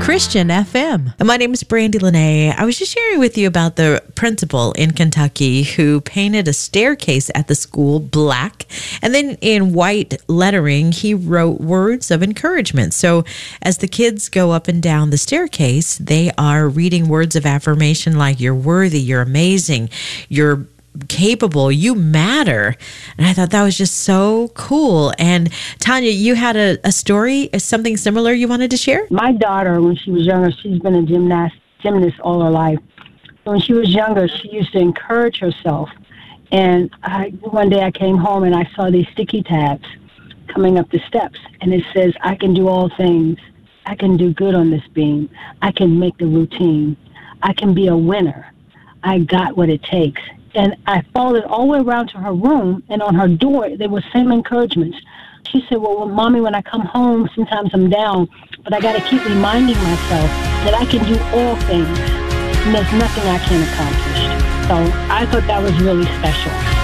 Christian FM. My name is Brandy Lene. I was just sharing with you about the principal in Kentucky who painted a staircase at the school black, and then in white lettering, he wrote words of encouragement. So as the kids go up and down the staircase, they are reading words of affirmation like, you're worthy, you're amazing, you're capable, you matter. And I thought that was just so cool. And Tanya, you had a story, something similar you wanted to share? My daughter, when she was younger, she's been a gymnast all her life. When she was younger, she used to encourage herself. And one day I came home and I saw these sticky tabs coming up the steps. And it says, I can do all things. I can do good on this beam. I can make the routine. I can be a winner. I got what it takes. And I followed all the way around to her room, and on her door, there was same encouragements. She said, well, Mommy, when I come home, sometimes I'm down, but I got to keep reminding myself that I can do all things, and there's nothing I can't accomplish. So I thought that was really special.